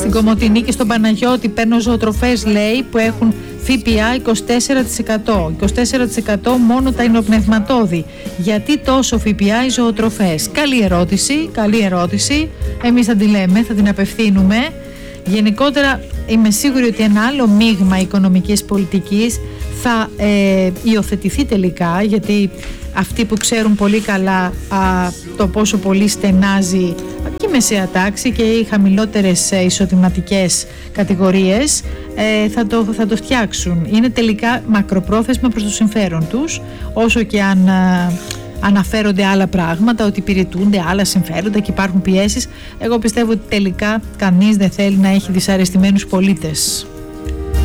Στην Κομοτηνή και στον Παναγιώτη παίρνω ζωοτροφές, λέει, που έχουν ΦΠΑ 24%. 24% μόνο τα υνοπνευματώδη. Γιατί τόσο ΦΠΑ οι ζωοτροφές? Καλή ερώτηση. Εμείς θα τη λέμε, θα την απευθύνουμε. Γενικότερα είμαι σίγουρη ότι ένα άλλο μείγμα οικονομικής πολιτικής θα υιοθετηθεί τελικά, γιατί αυτοί που ξέρουν πολύ καλά το πόσο πολύ στενάζει και η μεσαία τάξη και οι χαμηλότερες εισοδηματικές κατηγορίες θα το φτιάξουν. Είναι τελικά μακροπρόθεσμα προς το συμφέρον τους, όσο και αν αναφέρονται άλλα πράγματα, ότι υπηρετούνται άλλα συμφέροντα και υπάρχουν πιέσεις. Εγώ πιστεύω ότι τελικά κανείς δεν θέλει να έχει δυσαρεστημένους πολίτες.